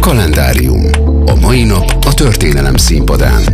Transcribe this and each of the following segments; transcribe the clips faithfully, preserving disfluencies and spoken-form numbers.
Kalendárium. A mai nap a történelem színpadán.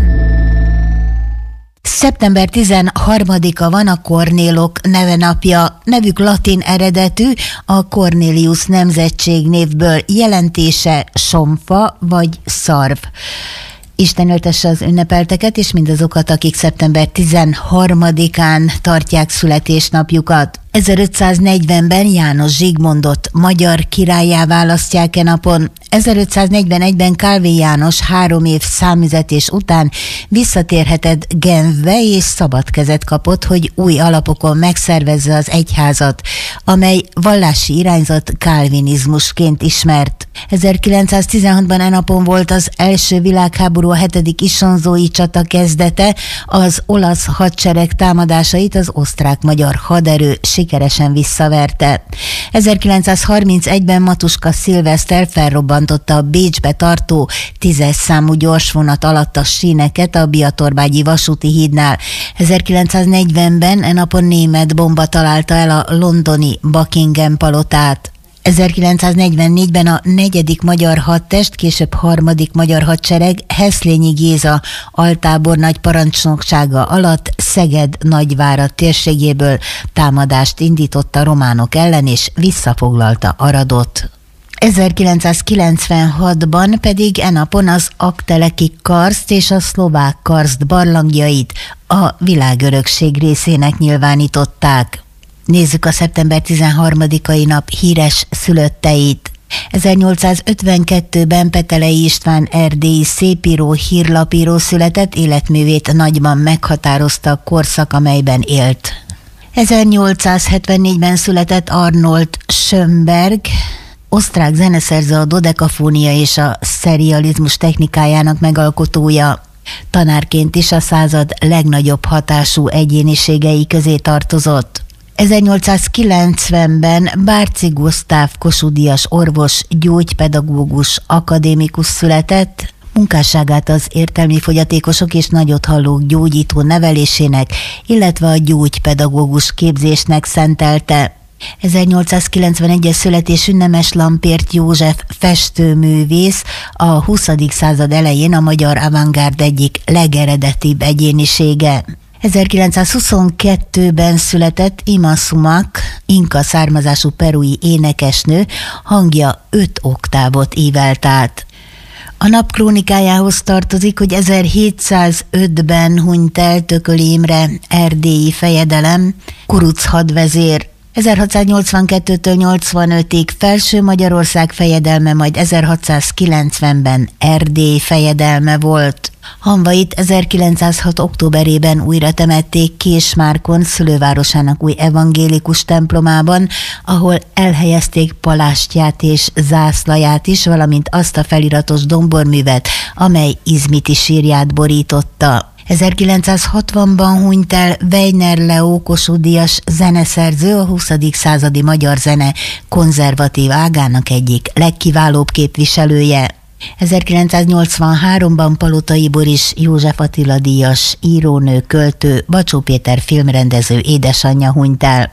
szeptember tizenharmadika van, a Kornélok nevenapja. Nevük latin eredetű, a Cornelius nemzetségnévből, jelentése somfa vagy szarv. Isten öltesse az ünnepelteket, és mindazokat, akik szeptember tizenharmadikán tartják születésnapjukat. ezerötszáznegyvenben János Zsigmondot magyar királlyá választják e napon. ezerötszáznegyvenegyben Kálvin János három év számüzetés után visszatérhetett Genfbe, és szabad kezet kapott, hogy új alapokon megszervezze az egyházat, amely vallási irányzat kálvinizmusként ismert. ezerkilencszáztizenhatban e napon volt az első világháború, a hetedik isonzói csata kezdete, az olasz hadsereg támadásait az osztrák-magyar haderő sikeresen visszaverte. ezerkilencszázharmincegyben Matuska Szilveszter felrobbantotta a Bécsbe tartó tízes számú gyorsvonat alatt a síneket a Biatorbágyi vasúti hídnál. ezerkilencszáznegyvenben e napon német bomba találta el a londoni Buckingham palotát. ezerkilencszáznegyvennégyben a negyedik magyar hadtest, később harmadik magyar hadsereg Heslényi Géza altábornagy parancsnoksága alatt Szeged-Nagyvárad térségéből támadást indított a románok ellen, és visszafoglalta Aradot. ezerkilencszázkilencvenhatban pedig e napon az Aggteleki karszt és a szlovák karszt barlangjait a világörökség részének nyilvánították. Nézzük a szeptember tizenharmadikai nap híres szülötteit. ezernyolcszázötvenkettőben Petelei István erdélyi szépíró, hírlapíró született, életművét nagyban meghatározta a korszak, amelyben élt. ezernyolcszázhetvennégyben született Arnold Schönberg, osztrák zeneszerző, a dodekafónia és a szerializmus technikájának megalkotója. Tanárként is a század legnagyobb hatású egyéniségei közé tartozott. ezernyolcszázkilencvenben Bárczy Gusztáv Kossuth-díjas orvos, gyógypedagógus, akadémikus született. Munkásságát az értelmi fogyatékosok és nagyothallók gyógyító nevelésének, illetve a gyógypedagógus képzésnek szentelte. ezernyolcszázkilencvenegyes születésű Nemes Lampért József festőművész, a huszadik század elején a magyar avantgárd egyik legeredetibb egyénisége. ezerkilencszázhuszonkettőben született Ima Sumac, inka származású perui énekesnő, hangja öt oktávot ívelt át. A nap krónikájához tartozik, hogy ezerhétszázötben hunyt el Tököli Imre, erdélyi fejedelem, kuruc hadvezér. ezerhatszáznyolcvankettőtől nyolcvanötig Felső Magyarország fejedelme, majd ezerhatszázkilencvenben Erdély fejedelme volt. Hamvait ezerkilencszázhat októberében újra temették Késmárkon, szülővárosának új evangélikus templomában, ahol elhelyezték palástját és zászlaját is, valamint azt a feliratos domborművet, amely Izmiti sírját borította. ezerkilencszázhatvanban hunyt el Weiner Leó Kossuth-díjas zeneszerző, a huszadik századi magyar zene konzervatív ágának egyik legkiválóbb képviselője. ezerkilencszáznyolcvanháromban Palotai Boris József Attila díjas írónő, költő, Bacsó Péter filmrendező édesanyja hunyt el.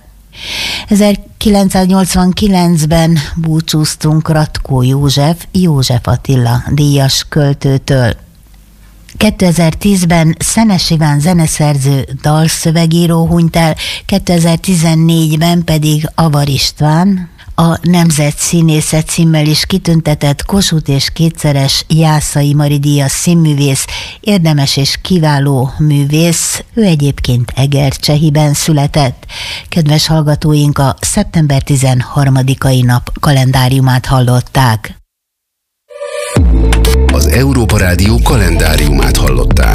ezerkilencszáznyolcvankilencben búcsúztunk Ratkó József, József Attila díjas költőtől. kétezer-tízben Szenes Iván zeneszerző, dalszövegíró hunyt el, kétezer-tizennégyben pedig Avar István, a Nemzet Színésze címmel is kitüntetett Kossuth és kétszeres Jászai Mari díjas színművész, érdemes és kiváló művész, ő egyébként Egercsehiben született. Kedves hallgatóink, a szeptember tizenharmadikai nap kalendáriumát hallották. Az Európa Rádió kalendáriumát hallották.